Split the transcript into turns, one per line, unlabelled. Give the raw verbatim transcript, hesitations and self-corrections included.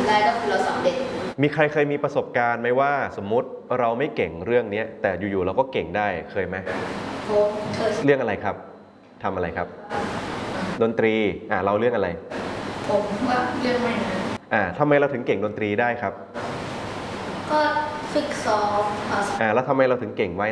ำได้ก็คือเราสำเร็จ
มีใครเคยมีประสบการณ์ไหมว่าสมมุติเราไม่เก่งเรื่องนี้แต่อยู่ๆเราก็เก่งได้เคยไหม
ผมเคย
เรื่องอะไรครับทำอะไรครับดนตรีอ่าเราเรื่องอะไร
ผมว่าเรื่องไม่นะ
อ่าทำไมเราถึงเก่งดนตรีได้ครับ
ก็ฝึกซ้อม
อ่าแล้วทำไมเราถึงเก่งว่าย